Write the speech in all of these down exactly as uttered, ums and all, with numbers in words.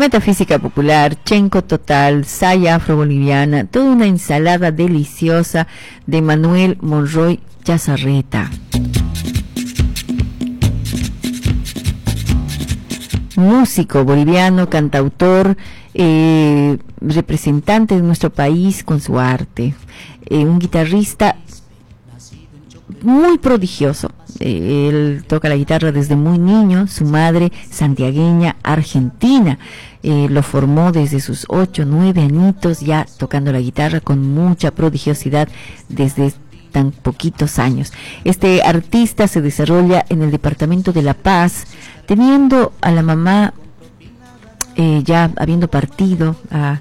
Metafísica popular, Chenco total, saya afro-boliviana, toda una ensalada deliciosa de Manuel Monroy Chazarreta. Músico boliviano, cantautor, eh, representante de nuestro país con su arte, eh, un guitarrista muy prodigioso. Eh, él toca la guitarra desde muy niño. Su madre, santiagueña, argentina, eh, lo formó desde sus ocho, nueve añitos, ya tocando la guitarra con mucha prodigiosidad desde tan poquitos años. Este artista se desarrolla en el departamento de La Paz, teniendo a la mamá eh, ya habiendo partido a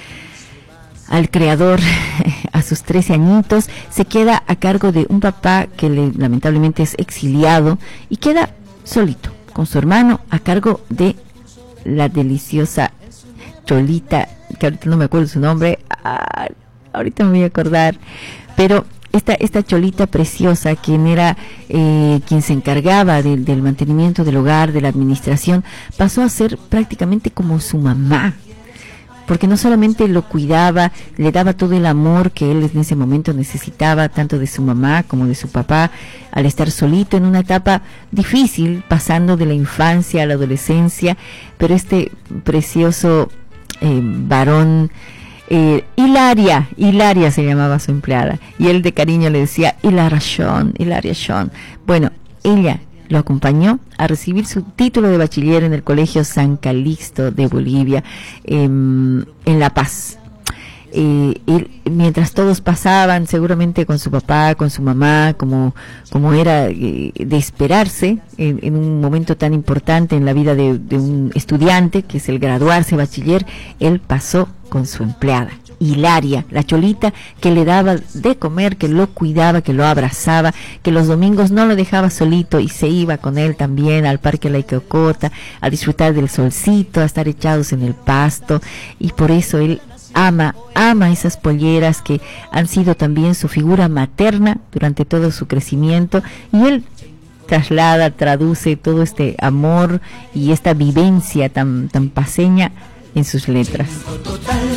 al creador a sus trece añitos. Se queda a cargo de un papá que le, lamentablemente es exiliado, y queda solito con su hermano a cargo de la deliciosa Cholita, que ahorita no me acuerdo su nombre, ah, ahorita me voy a acordar, pero esta, esta Cholita preciosa, quien era eh, quien se encargaba de, del mantenimiento del hogar, de la administración, pasó a ser prácticamente como su mamá, porque no solamente lo cuidaba, le daba todo el amor que él en ese momento necesitaba, tanto de su mamá como de su papá, al estar solito en una etapa difícil, pasando de la infancia a la adolescencia. Pero este precioso eh, varón, eh, Hilaria, Hilaria se llamaba su empleada, y él de cariño le decía Hilaria Sean, Hilaria Sean. Bueno, ella lo acompañó a recibir su título de bachiller en el Colegio San Calixto de Bolivia, eh, en La Paz. Eh, él, mientras todos pasaban, seguramente con su papá, con su mamá, como, como era eh, de esperarse, en, en un momento tan importante en la vida de, de un estudiante, que es el graduarse bachiller, él pasó con su empleada, Hilaria, la Cholita, que le daba de comer, que lo cuidaba, que lo abrazaba, que los domingos no lo dejaba solito y se iba con él también al Parque La Icocota a disfrutar del solcito, a estar echados en el pasto. Y por eso él ama, ama esas polleras que han sido también su figura materna durante todo su crecimiento, y él traslada, traduce todo este amor y esta vivencia tan, tan paseña en sus letras.